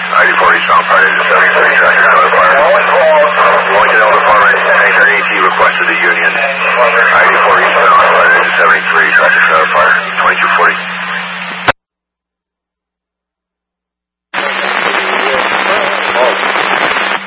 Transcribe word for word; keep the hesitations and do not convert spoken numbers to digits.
ninety-four eastbound Friday to seventy-three traffic on the fire. Going to Elder Farm, Anchor A T requested the Union.